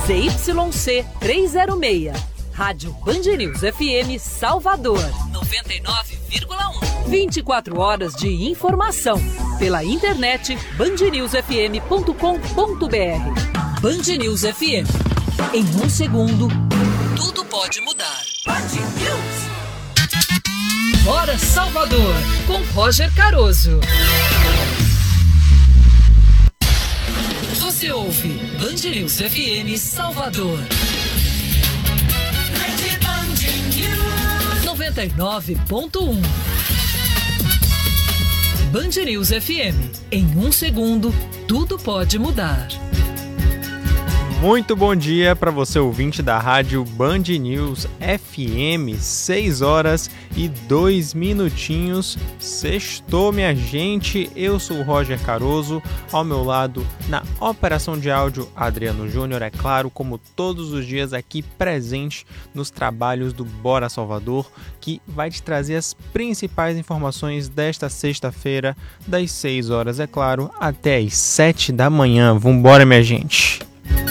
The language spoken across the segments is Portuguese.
ZYC 306. Rádio Band News FM Salvador. 99,1. 24 horas de informação. Pela internet bandnewsfm.com.br. Band News FM. Em um segundo, tudo pode mudar. Band News. Bora Salvador, com Roger Caroso. Você ouve Band News FM Salvador. 99.1. Band News FM. Em um segundo, tudo pode mudar. Muito bom dia para você, ouvinte da rádio Band News FM, 6 horas e 2 minutinhos. Sextou, minha gente. Eu sou o Roger Caroso, ao meu lado na operação de áudio Adriano Júnior, é claro, como todos os dias aqui presente nos trabalhos do Bora Salvador, que vai te trazer as principais informações desta sexta-feira, das 6 horas, é claro, até as 7 da manhã. Vambora, minha gente!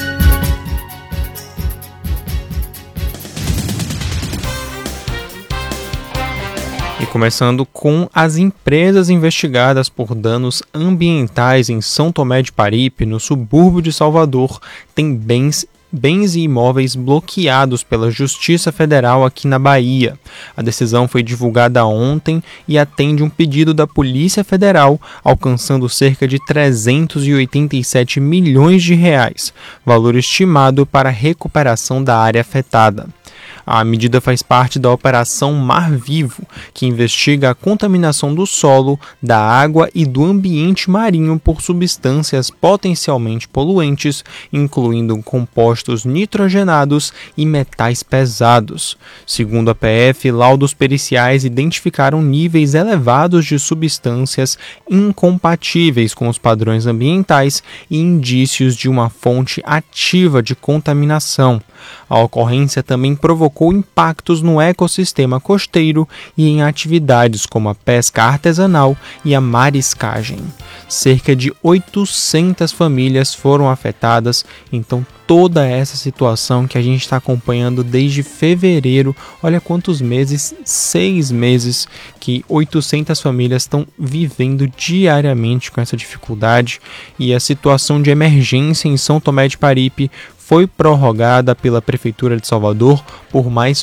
Começando com as empresas investigadas por danos ambientais em São Tomé de Paripe, no subúrbio de Salvador, têm bens e imóveis bloqueados pela Justiça Federal aqui na Bahia. A decisão foi divulgada ontem e atende um pedido da Polícia Federal, alcançando cerca de 387 milhões de reais, valor estimado para a recuperação da área afetada. A medida faz parte da Operação Mar Vivo, que investiga a contaminação do solo, da água e do ambiente marinho por substâncias potencialmente poluentes, incluindo compostos nitrogenados e metais pesados. Segundo a PF, laudos periciais identificaram níveis elevados de substâncias incompatíveis com os padrões ambientais e indícios de uma fonte ativa de contaminação. A ocorrência também provocou impactos no ecossistema costeiro e em atividades como a pesca artesanal e a mariscagem. Cerca de 800 famílias foram afetadas, então toda essa situação que a gente está acompanhando desde fevereiro, olha quantos meses, 6 meses que 800 famílias estão vivendo diariamente com essa dificuldade, e a situação de emergência em São Tomé de Paripe foi prorrogada pela Prefeitura de Salvador por mais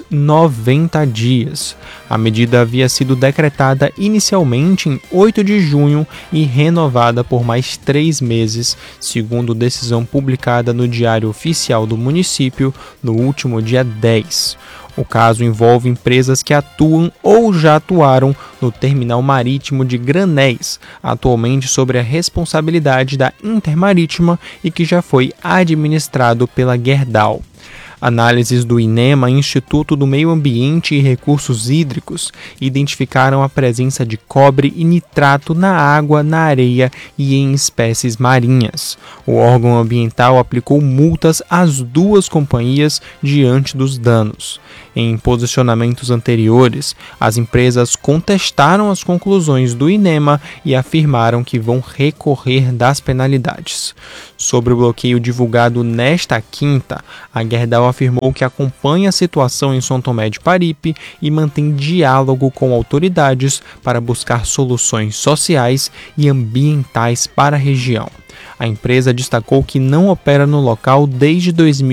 90 dias. A medida havia sido decretada inicialmente em 8 de junho e renovada por mais 3 meses, segundo decisão publicada no Diário Oficial do município no último dia 10. O caso envolve empresas que atuam ou já atuaram no terminal marítimo de Granéis, atualmente sob a responsabilidade da Intermarítima e que já foi administrado pela Gerdau. Análises do INEMA, Instituto do Meio Ambiente e Recursos Hídricos, identificaram a presença de cobre e nitrato na água, na areia e em espécies marinhas. O órgão ambiental aplicou multas às 2 companhias diante dos danos. Em posicionamentos anteriores, as empresas contestaram as conclusões do INEMA e afirmaram que vão recorrer das penalidades. Sobre o bloqueio divulgado nesta quinta, a Gerdau afirmou que acompanha a situação em São Tomé de Paripe e mantém diálogo com autoridades para buscar soluções sociais e ambientais para a região. A empresa destacou que não opera no local desde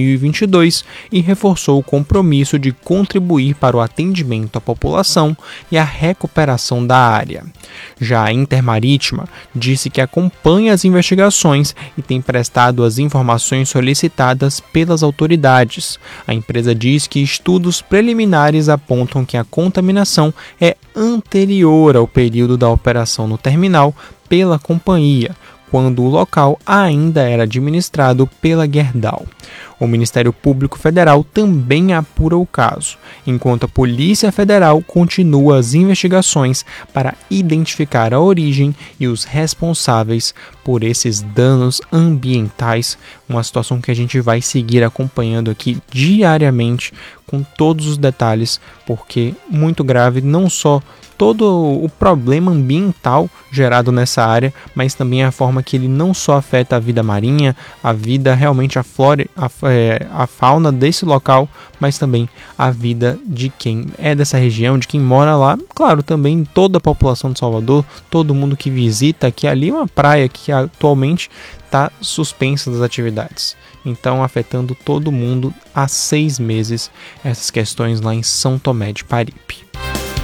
2022 e reforçou o compromisso de contribuir para o atendimento à população e a recuperação da área. Já a Intermarítima disse que acompanha as investigações e tem prestado as informações solicitadas pelas autoridades. A empresa diz que estudos preliminares apontam que a contaminação é anterior ao período da operação no terminal pela companhia, quando o local ainda era administrado pela Gerdau. O Ministério Público Federal também apura o caso, enquanto a Polícia Federal continua as investigações para identificar a origem e os responsáveis por esses danos ambientais, uma situação que a gente vai seguir acompanhando aqui diariamente com todos os detalhes, porque muito grave, não só todo o problema ambiental gerado nessa área, mas também a forma que ele não só afeta a vida marinha, a vida realmente a flora, a fauna desse local, mas também a vida de quem é dessa região, de quem mora lá. Claro, também toda a população de Salvador, todo mundo que visita, que ali é uma praia que atualmente está suspensa das atividades. Então, afetando todo mundo há 6 meses essas questões lá em São Tomé de Paripe.